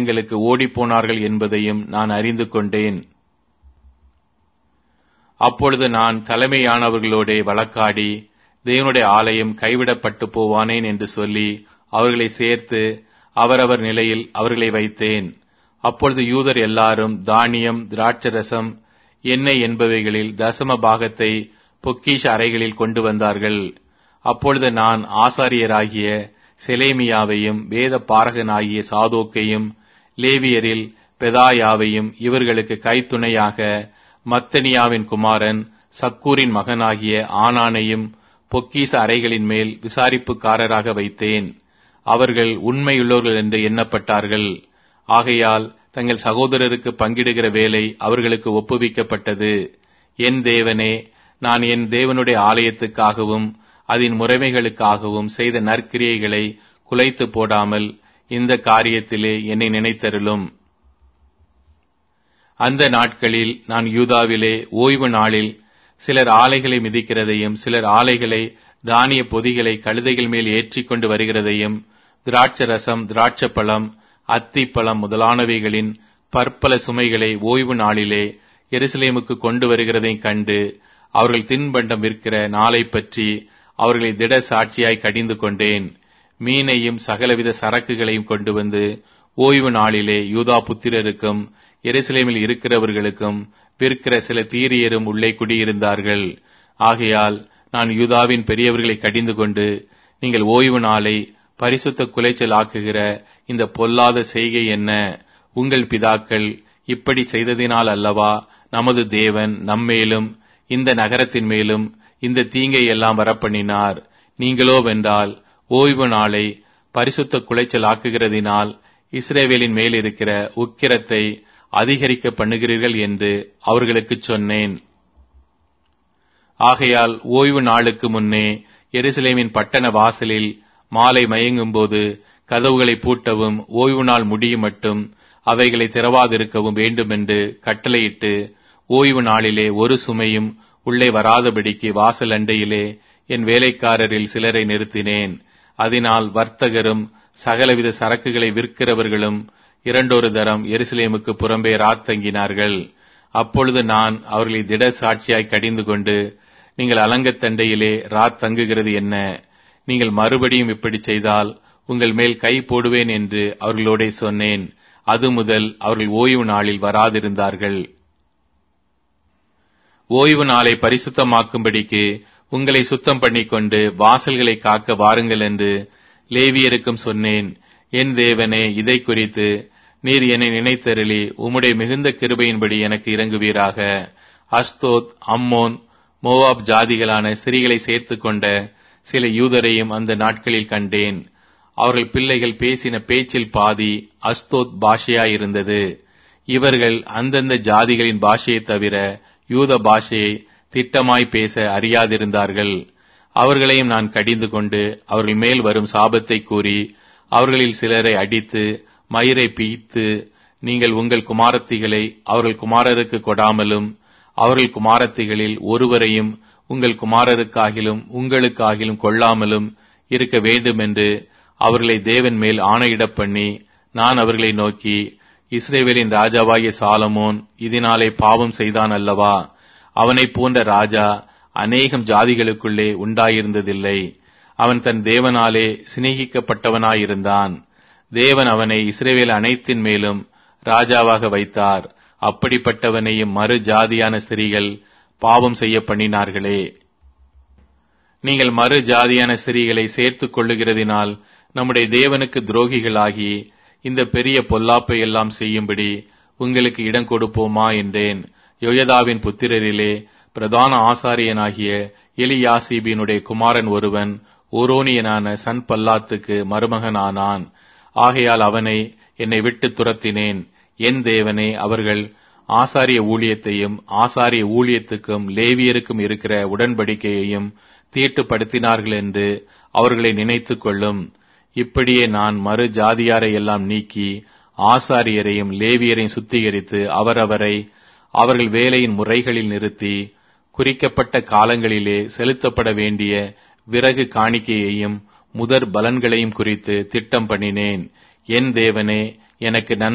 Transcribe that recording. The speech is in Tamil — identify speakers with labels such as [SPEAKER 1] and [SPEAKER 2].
[SPEAKER 1] காரியங்களுக்கு ஓடிப்போனார்கள் என்பதையும் நான் அறிந்து கொண்டேன். அப்பொழுது நான் தலைமையானவர்களோடே வழக்காடி தேவனுடைய ஆலயம் கைவிடப்பட்டு போவானேன் என்று சொல்லி அவர்களை சேர்த்து அவரவர் நிலையில் அவர்களை வைத்தேன். அப்பொழுது யூதர் எல்லாரும் தானியம், திராட்சரசம், எண்ணெய் என்பவைகளில் தசம பாகத்தை பொக்கிஷ அறைகளில் கொண்டு வந்தார்கள். அப்பொழுது நான் ஆசாரியராகிய செலேமியாவையும் வேத பாரகனாகிய சாதோக்கையும் லேவியரில் பெதாயாவையும் இவர்களுக்கு கைத்துணையாக மத்தனியாவின் குமாரன் சக்கூரின் மகனாகிய ஆனானையும் பொக்கிஷ அறைகளின் மேல் விசாரிப்புக்காரராக வைத்தேன். அவர்கள் உண்மையுள்ளவர்கள் என்று எண்ணப்பட்டார்கள். ஆகையால் தங்கள் சகோதரருக்கு பங்கிடுகிற வேலை அவர்களுக்கு ஒப்புவிக்கப்பட்டது. என் தேவனே, நான் என் தேவனுடைய ஆலயத்துக்காகவும் அதன் முறைமைகளுக்காகவும் செய்த நற்கிரியைகளை குலைத்து போடாமல் இந்த காரியத்திலே என்னை நினைத்தருளும். அந்த நாட்களில் நான் யூதாவிலே ஓய்வு நாளில் சிலர் ஆலைகளை மிதிக்கிறதையும் சிலர் ஆலைகளை தானிய பொதிகளை கழுதைகள் மேல் ஏற்றிக்கொண்டு வருகிறதையும் திராட்சரசம், திராட்சப்பழம், அத்திப்பழம் முதலானவைகளின் பற்பல சுமைகளை ஓய்வு நாளிலே எருசலேமுக்கு கொண்டு வருகிறதையும் கண்டு அவர்கள் தின்பண்டம் விற்கிற நாளை பற்றி அவர்களை திட சாட்சியாய் கடிந்து கொண்டேன். மீனையும் சகலவித சரக்குகளையும் கொண்டு வந்து ஓய்வு நாளிலே யூதா புத்திரருக்கும் எருசலேமில் இருக்கிறவர்களுக்கும் விற்கிற சில தீரியரும் உள்ளே குடியிருந்தார்கள். ஆகையால் நான் யூதாவின் பெரியவர்களை கடிந்து கொண்டு, நீங்கள் ஓய்வு நாளை பரிசுத்த குலைச்சல் ஆக்குகிற இந்த பொல்லாத செய்கை என்ன? உங்கள் பிதாக்கள் இப்படி செய்ததினால் அல்லவா நமது தேவன் நம்மேலும் இந்த நகரத்தின் மேலும் இந்த தீங்கை எல்லாம் வரப்பண்ணினார். நீங்களோ வென்றால் ஓய்வு நாளை பரிசுத்த குலைச்சல் ஆக்குகிறதினால் இஸ்ரவேலின் மேல் இருக்கிற உக்கிரத்தை அதிகரிக்க பண்ணுகிறீர்கள் என்று அவர்களுக்கு சொன்னேன். ஆகையால் ஓய்வு நாளுக்கு முன்னே எருசலேமின் பட்டண வாசலில் மாலை மயங்கும் போது கதவுகளை பூட்டவும் ஓய்வு நாள் முடியும் மட்டும் அவைகளை திறவாதிருக்கவும் வேண்டுமென்று கட்டளையிட்டு ஓய்வு நாளிலே ஒரு சுமையும் உள்ளே வராதபடிக்கு வாசல் அண்டையிலே என் வேலைக்காரரில் சிலரை நிறுத்தினேன். அதனால் வர்த்தகரும் சகலவித சரக்குகளை விற்கிறவர்களும் இரண்டொரு தரம் எருசலேமுக்கு புறம்பே ராத்தங்கினார்கள். அப்பொழுது நான் அவர்களை திட சாட்சியாய் கடிந்து கொண்டு, நீங்கள் அலங்கத்தண்டையிலே ராத்தங்குகிறது என்ன? நீங்கள் மறுபடியும் இப்படி செய்தால் உங்கள் மேல் கை போடுவேன் என்று அவர்களோடே சொன்னேன். அது முதல் அவர்கள் ஓய்வு நாளில் வராதிருந்தார்கள். ஓய்வு நாளை பரிசுத்தமாக்கும்படிக்கு உங்களை சுத்தம் பண்ணிக்கொண்டு வாசல்களை காக்க வாருங்கள் என்று லேவியருக்கும் சொன்னேன். என் தேவனே, இதை குறித்து நீர் என்னை நினைத்தருளி உம்முடைய மிகுந்த கிருபையின்படி எனக்கு இறங்குவீராக. அஸ்தோத், அம்மோன், மோவாப் ஜாதிகளான ஸ்திரீகளை சேர்த்துக் கொண்ட சில யூதரையும் அந்த நாட்களில் கண்டேன். அவர்கள் பிள்ளைகள் பேசின பேச்சில் பாதி அஸ்தோத் பாஷையாயிருந்தது. இவர்கள் அந்தந்த ஜாதிகளின் பாஷையை தவிர யூத பாஷையை திட்டமாய் பேச அறியாதிருந்தார்கள். அவர்களையும் நான் கடிந்து கொண்டு அவர்கள் மேல் வரும் சாபத்தை கூறி அவர்களில் சிலரை அடித்து மயிரை பீய்த்து, நீங்கள் உங்கள் குமாரத்திகளை அவர்கள் குமாரருக்கு கொடாமலும் அவர்கள் குமாரத்திகளில் ஒருவரையும் உங்கள் குமாரருக்காகிலும் உங்களுக்காகிலும் கொள்ளாமலும் இருக்க வேண்டும் என்று அவர்களை தேவன் மேல் ஆணையிடப் பண்ணி, நான் அவர்களை நோக்கி, இஸ்ரவேலின் ராஜாவாகிய சாலமோன் இதனாலே பாவம் செய்தான் அல்லவா? அவனைப் போன்ற ராஜா அநேகம் ஜாதிகளுக்குள்ளே உண்டாயிருந்ததில்லை. அவன் தன் தேவனாலே சிநேகிக்கப்பட்டவனாயிருந்தான். தேவன் அவனை இஸ்ரவேல் அனைத்தின் மேலும் ராஜாவாக வைத்தார். அப்படிப்பட்டவனையும் மறு ஜாதியான ஸ்திரீகள் பாவம் செய்ய பண்ணினார்களே. நீங்கள் மறு ஜாதியான ஸ்திரீகளை சேர்த்துக் கொள்ளுகிறதினால் நம்முடைய தேவனுக்கு துரோகிகளாகி இந்த பெரிய பொல்லாப்பை எல்லாம் செய்யும்படி உங்களுக்கு இடம் கொடுப்போமா என்றேன். யோயதாவின் புத்திரரிலே பிரதான ஆசாரியனாகிய எலியாசிபினுடைய குமாரன் ஒருவன் ஓரோனியனான சன்பல்லாத்துக்கு மருமகனானான். ஆகையால் அவனை என்னை விட்டு துரத்தினேன். என் தேவனே, அவர்கள் ஆசாரிய ஊழியத்தையும் ஆசாரிய ஊழியத்துக்கும் லேவியருக்கும் இருக்கிற உடன்படிக்கையையும் தீட்டுப்படுத்தினார்கள் என்று அவர்களை நினைத்துக் கொள்ளும். இப்படியே நான் மறு ஜாதியாரை எல்லாம் நீக்கி ஆசாரியரையும் லேவியரையும் சுத்திகரித்து அவரவரை அவர்கள் வேலையின் முறைகளில் நிறுத்தி குறிக்கப்பட்ட காலங்களிலே செலுத்தப்பட வேண்டிய விறகு காணிக்கையையும் முதற் பலன்களையும் குறித்து திட்டம் பண்ணினேன். என் தேவனே, எனக்கு